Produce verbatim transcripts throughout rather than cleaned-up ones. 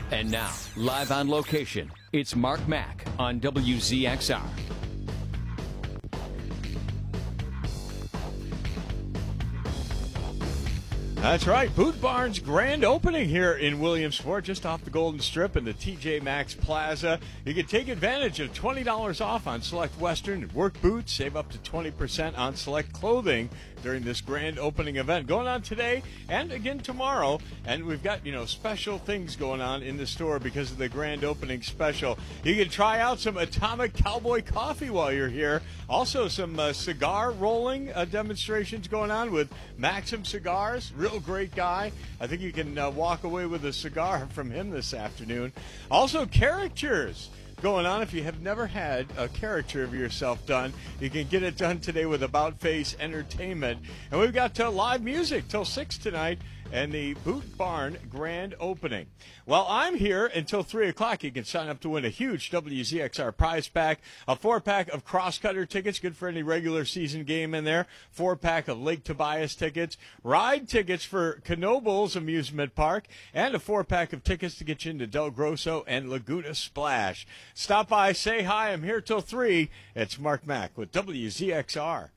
And now, live on location, it's Mark Mack on W Z X R. That's right. Boot Barn's grand opening here in Williamsport, just off the Golden Strip in the T J Maxx Plaza. You can take advantage of twenty dollars off on select Western and work boots. Save up to twenty percent on select clothing during this grand opening event going on today and again tomorrow. And we've got, you know, special things going on in the store because of the grand opening special. You can try out some Atomic Cowboy coffee while you're here. Also some uh, cigar rolling uh, demonstrations going on with Maxim Cigars. Real great guy. I think you can uh, walk away with a cigar from him this afternoon. Also caricatures going on. If you have never had a caricature of yourself done, you can get it done today with About Face Entertainment. And we've got uh, live music till six tonight and the Boot Barn grand opening. Well, I'm here until three o'clock. You can sign up to win a huge W Z X R prize pack, a four-pack of Crosscutter tickets, good for any regular season game in there, four-pack of Lake Tobias tickets, ride tickets for Knoebels Amusement Park, and a four-pack of tickets to get you into Del Grosso and Laguna Splash. Stop by, say hi. I'm here till three. It's Mark Mack with W Z X R.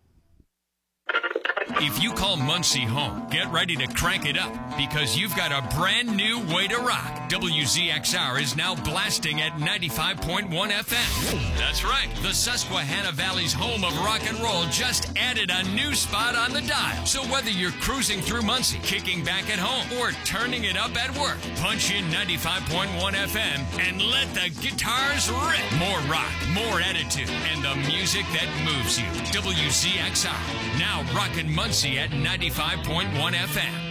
If you call Muncie home, get ready to crank it up because you've got a brand new way to rock. W Z X R is now blasting at ninety-five point one F M. That's right. The Susquehanna Valley's home of rock and roll just added a new spot on the dial. So whether you're cruising through Muncie, kicking back at home, or turning it up at work, punch in ninety-five point one F M and let the guitars rip. More rock, more attitude, and the music that moves you. W Z X R, now rockin' Muncie at ninety-five point one F M.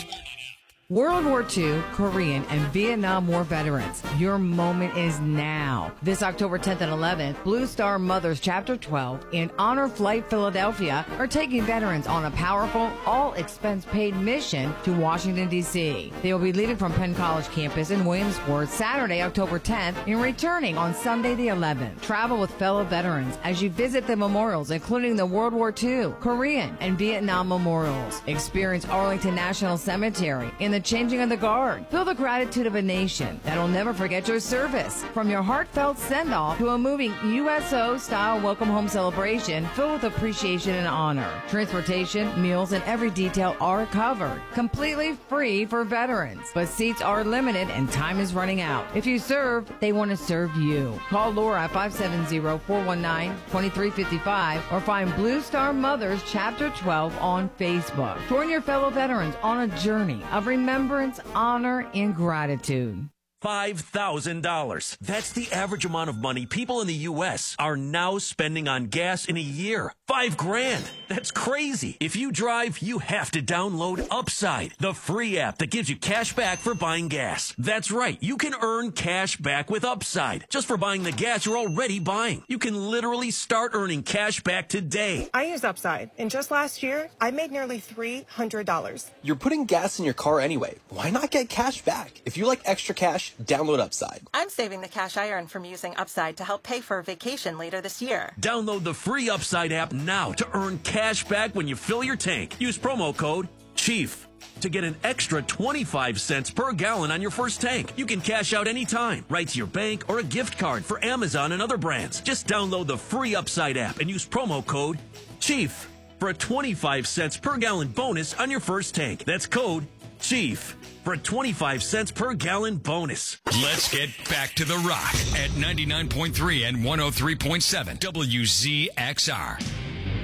World War Two, Korean, and Vietnam War veterans, your moment is now. This October tenth and eleventh, Blue Star Mothers Chapter twelve and Honor Flight Philadelphia are taking veterans on a powerful, all-expense-paid mission to Washington, D C They will be leaving from Penn College campus in Williamsport Saturday, October tenth, and returning on Sunday the eleventh. Travel with fellow veterans as you visit the memorials, including the World War Two, Korean, and Vietnam memorials. Experience Arlington National Cemetery in the changing of the guard. Feel the gratitude of a nation that'll never forget your service. From your heartfelt send-off to a moving U S O-style welcome home celebration filled with appreciation and honor. Transportation, meals, and every detail are covered. Completely free for veterans. But seats are limited and time is running out. If you serve, they want to serve you. Call Laura at five seven zero, four one nine, two three five five or find Blue Star Mothers Chapter twelve on Facebook. Join your fellow veterans on a journey of remembrance, honor, and gratitude. five thousand dollars. That's the average amount of money people in the U S are now spending on gas in a year. Five grand. That's crazy. If you drive, you have to download Upside, the free app that gives you cash back for buying gas. That's right. You can earn cash back with Upside just for buying the gas you're already buying. You can literally start earning cash back today. I use Upside, and just last year, I made nearly three hundred dollars. You're putting gas in your car anyway. Why not get cash back? If you like extra cash, download Upside. I'm saving the cash I earn from using Upside to help pay for a vacation later this year. Download the free Upside app now to earn cash back when you fill your tank. Use promo code CHIEF to get an extra twenty-five cents per gallon on your first tank. You can cash out anytime, right to your bank or a gift card for Amazon and other brands. Just download the free Upside app and use promo code CHIEF for a twenty-five cents per gallon bonus on your first tank. That's code CHIEF for a twenty-five cents per gallon bonus. Let's get back to the rock at ninety-nine point three and one oh three point seven W Z X R.